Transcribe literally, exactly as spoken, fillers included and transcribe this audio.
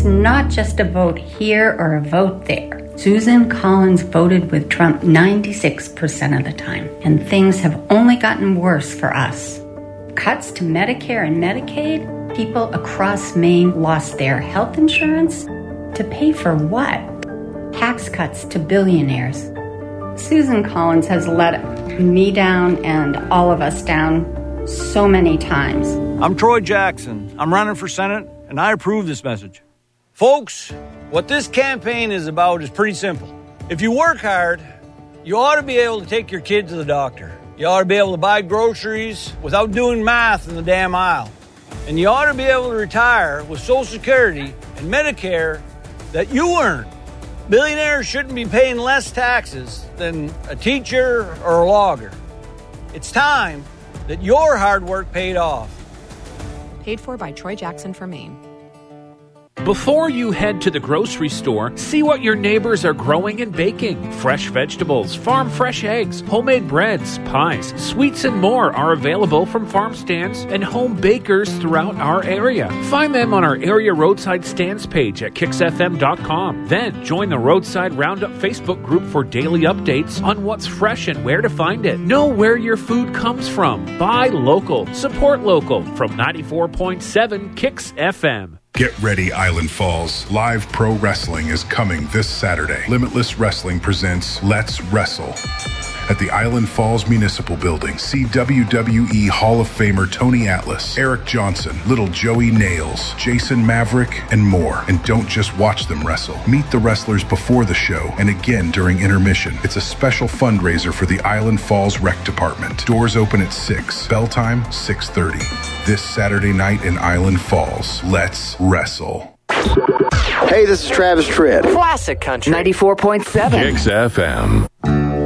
It's not just a vote here or a vote there. Susan Collins voted with Trump ninety-six percent of the time, and things have only gotten worse for us. Cuts to Medicare and Medicaid, people across Maine lost their health insurance. To pay for what? Tax cuts to billionaires. Susan Collins has let me down and all of us down so many times. I'm Troy Jackson. I'm running for Senate, and I approve this message. Folks, what this campaign is about is pretty simple. If you work hard, you ought to be able to take your kid to the doctor. You ought to be able to buy groceries without doing math in the damn aisle. And you ought to be able to retire with Social Security and Medicare that you earn. Billionaires shouldn't be paying less taxes than a teacher or a logger. It's time that your hard work paid off. Paid for by Troy Jackson for Maine. Before you head to the grocery store, see what your neighbors are growing and baking. Fresh vegetables, farm fresh eggs, homemade breads, pies, sweets, and more are available from farm stands and home bakers throughout our area. Find them on our area roadside stands page at kicks f m dot com. Then join the Roadside Roundup Facebook group for daily updates on what's fresh and where to find it. Know where your food comes from. Buy local. Support local. From ninety-four point seven Kicks F M. Get ready, Island Falls. Live pro wrestling is coming this Saturday. Limitless Wrestling presents Let's Wrestle at the Island Falls Municipal Building. See W W E Hall of Famer Tony Atlas, Eric Johnson, Little Joey Nails, Jason Maverick, and more. And don't just watch them wrestle. Meet the wrestlers before the show and again during intermission. It's a special fundraiser for the Island Falls Rec Department. Doors open at six. Bell time, six thirty. This Saturday night in Island Falls. Let's wrestle. Hey, this is Travis Tritt. Classic Country. ninety-four point seven. Kicks F M.